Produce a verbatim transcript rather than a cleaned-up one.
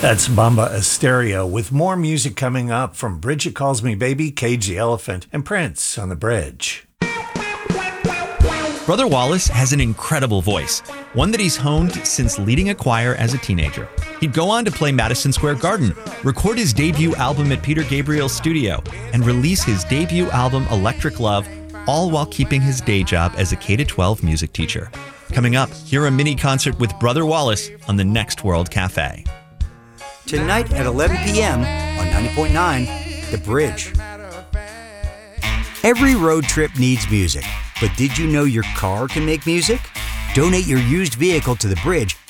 That's Bomba Asterio with more music coming up from Bridget Calls Me Baby, Cage the Elephant, and Prince on the Bridge. Brother Wallace has an incredible voice, one that he's honed since leading a choir as a teenager. He'd go on to play Madison Square Garden, record his debut album at Peter Gabriel's studio, and release his debut album Electric Love, all while keeping his day job as a K through twelve music teacher. Coming up, hear a mini concert with Brother Wallace on the Next World Cafe. Tonight at eleven p.m. on ninety point nine, The Bridge. Every road trip needs music, but did you know your car can make music? Donate your used vehicle to The Bridge